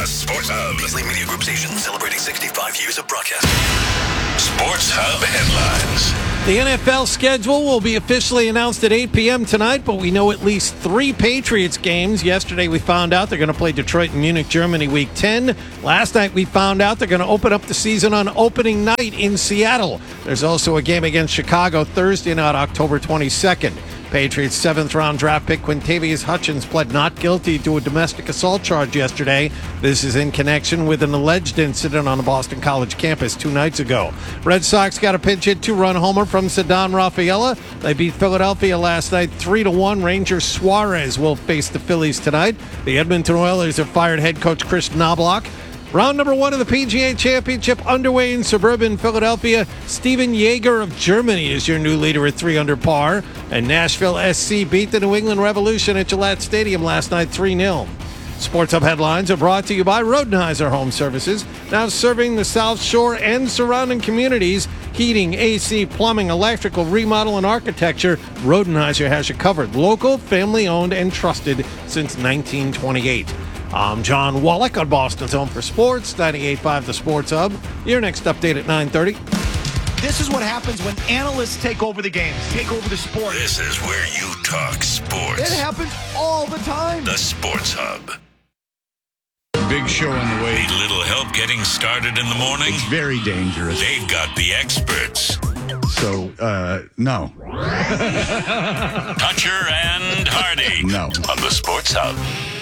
The Sports Hub. Beasley Media Group station celebrating 65 years of broadcasting. Sports Hub headlines. The NFL schedule will be officially announced at 8 p.m. tonight, but we know at least 3 Patriots games. Yesterday we found out they're going to play Detroit and Munich, Germany, Week 10. Last night we found out they're going to open up the season on opening night in Seattle. There's also a game against Chicago Thursday night, October 22nd. Patriots' 7th-round draft pick Quintavious Hutchins pled not guilty to a domestic assault charge yesterday. This is in connection with an alleged incident on a Boston College campus 2 nights ago. Red Sox got a pinch-hit 2-run homer from Ceddanne Rafaela. They beat Philadelphia last night 3-1. Ranger Suarez will face the Phillies tonight. The Edmonton Oilers have fired head coach Chris Knobloch. Round number 1 of the PGA Championship underway in suburban Philadelphia. Steven Jaeger of Germany is your new leader at 3 under par. And Nashville SC beat the New England Revolution at Gillette Stadium last night 3-0. Sports Hub headlines are brought to you by Rodenheiser Home Services, now serving the South Shore and surrounding communities. Heating, AC, plumbing, electrical, remodel, and architecture. Rodenheiser has you covered. Local, family-owned, and trusted since 1928. I'm John Wallach on Boston's Home for Sports, 98.5 The Sports Hub. Your next update at 9:30. This is what happens when analysts take over the games, take over the sport. This is where you talk sports. It happens all the time. The Sports Hub. Big show on the way. Need a little help getting started in the morning? It's very dangerous. They've got the experts. So, no. Toucher and Hardy. No. On the Sports Hub.